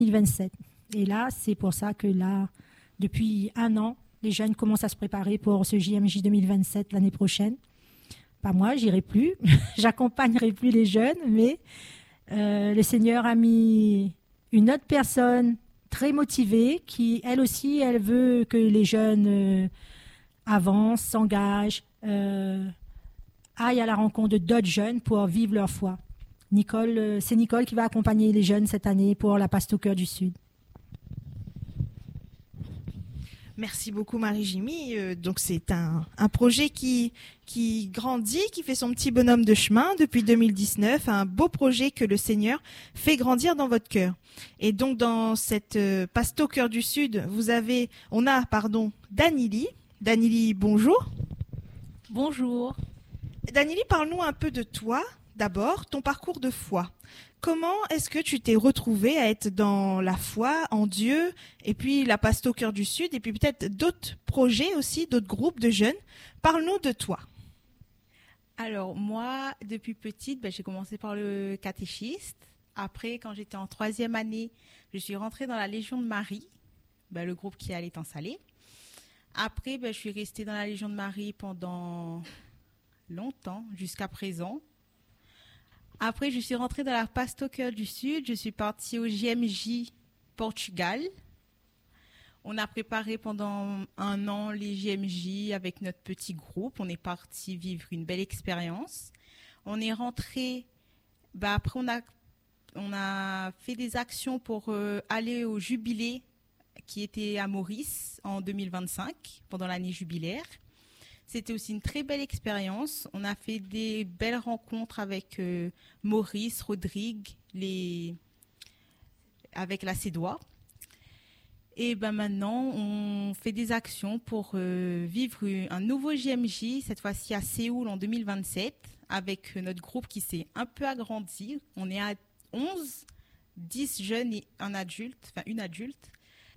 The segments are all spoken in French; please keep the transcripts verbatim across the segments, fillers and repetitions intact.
deux mille vingt-sept. Et là, c'est pour ça que là, depuis un an, les jeunes commencent à se préparer pour ce J M J deux mille vingt-sept l'année prochaine. Pas moi, j'irai plus, j'accompagnerai plus les jeunes, mais euh, le Seigneur a mis une autre personne très motivée qui, elle aussi, elle veut que les jeunes euh, avancent, s'engagent, euh, aillent à la rencontre d'autres jeunes pour vivre leur foi. Nicole, euh, c'est Nicole qui va accompagner les jeunes cette année pour la Pasto Cœur du Sud. Merci beaucoup Marie-Jimmy. Euh, donc c'est un, un projet qui, qui grandit, qui fait son petit bonhomme de chemin depuis deux mille dix-neuf, un beau projet que le Seigneur fait grandir dans votre cœur. Et donc dans cette euh, Pasto Cœur du Sud, vous avez, on a pardon, Danili. Danili, bonjour. Bonjour. Danili, parle-nous un peu de toi, d'abord, ton parcours de foi. Comment est-ce que tu t'es retrouvée à être dans la foi, en Dieu, et puis la Pasto Cœur du Sud, et puis peut-être d'autres projets aussi, d'autres groupes de jeunes. Parle-nous de toi. Alors moi, depuis petite, ben, j'ai commencé par le catéchiste. Après, quand j'étais en troisième année, je suis rentrée dans la Légion de Marie, ben, le groupe qui allait en Salé. Après, ben, je suis restée dans la Légion de Marie pendant longtemps, jusqu'à présent. Après, je suis rentrée dans la Pasto Cœur du Sud. Je suis partie au J M J Portugal. On a préparé pendant un an les J M J avec notre petit groupe. On est parti vivre une belle expérience. On est rentré. Bah après, on a, on a fait des actions pour euh, aller au jubilé qui était à Maurice en deux mille vingt-cinq, pendant l'année jubilaire. C'était aussi une très belle expérience. On a fait des belles rencontres avec euh, Maurice, Rodrigue, les... avec la Cédois. Et ben maintenant, on fait des actions pour euh, vivre un nouveau J M J, cette fois-ci à Séoul en deux mille vingt-sept, avec notre groupe qui s'est un peu agrandi. On est à onze, dix jeunes et un adulte, enfin une adulte.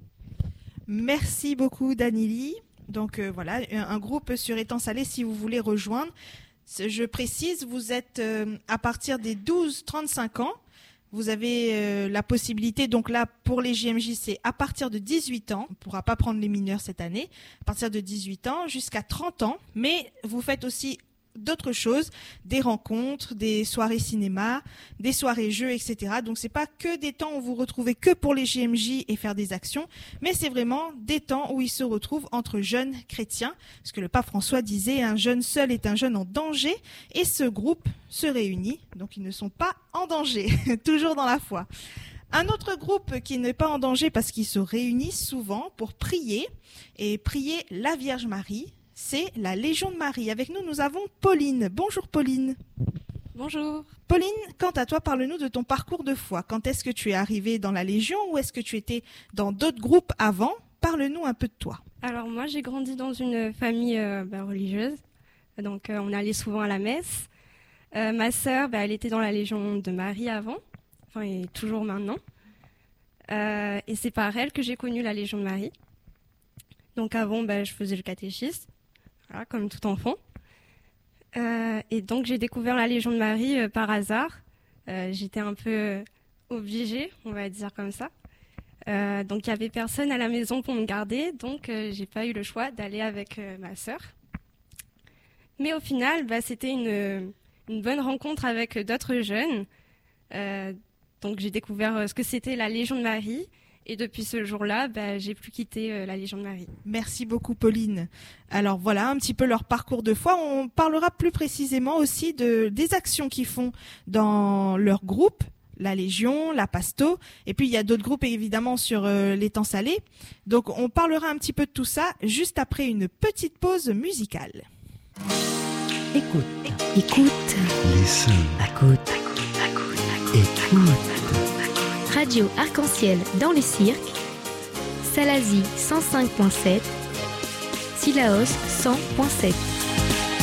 Merci beaucoup Danili. Donc euh, voilà, un groupe sur Étang Salé si vous voulez rejoindre. Je précise, vous êtes euh, à partir des douze trente-cinq ans. Vous avez euh, la possibilité, donc là pour les J M J, c'est à partir de dix-huit ans. On ne pourra pas prendre les mineurs cette année. À partir de dix-huit ans jusqu'à trente ans. Mais vous faites aussi d'autres choses, des rencontres, des soirées cinéma, des soirées jeux, et cetera. Donc c'est pas que des temps où vous retrouvez que pour les J M J et faire des actions, mais c'est vraiment des temps où ils se retrouvent entre jeunes chrétiens. Parce que le pape François disait, un jeune seul est un jeune en danger, et ce groupe se réunit, donc ils ne sont pas en danger, toujours dans la foi. Un autre groupe qui n'est pas en danger parce qu'ils se réunissent souvent pour prier, et prier la Vierge Marie, c'est la Légion de Marie. Avec nous, nous avons Pauline. Bonjour Pauline. Bonjour. Pauline, quant à toi, parle-nous de ton parcours de foi. Quand est-ce que tu es arrivée dans la Légion ou est-ce que tu étais dans d'autres groupes avant? Parle-nous un peu de toi. Alors moi, j'ai grandi dans une famille euh, bah, religieuse. Donc euh, on allait souvent à la messe. Euh, ma sœur, bah, elle était dans la Légion de Marie avant, enfin et toujours maintenant. Euh, et c'est par elle que j'ai connu la Légion de Marie. Donc avant, bah, je faisais le catéchisme. Voilà, comme tout enfant. Euh, et donc, j'ai découvert la Légion de Marie euh, par hasard. Euh, j'étais un peu euh, obligée, on va dire comme ça. Euh, donc, il n'y avait personne à la maison pour me garder, donc euh, j'ai pas eu le choix d'aller avec euh, ma sœur. Mais au final, bah, c'était une, une bonne rencontre avec d'autres jeunes. Euh, donc, j'ai découvert euh, ce que c'était la Légion de Marie. Et depuis ce jour-là, bah, j'ai plus quitté euh, la Légion de Marie. Merci beaucoup Pauline. Alors voilà un petit peu leur parcours de foi. On parlera plus précisément aussi de, des actions qu'ils font dans leur groupe, la Légion, la Pasto. Et puis il y a d'autres groupes évidemment sur euh, l'Étang Salé. Donc on parlera un petit peu de tout ça juste après une petite pause musicale. Écoute, écoute, listen, écoute, écoute. Radio Arc-en-Ciel dans le cirque, Salazie cent cinq virgule sept, Sillaos cent virgule sept.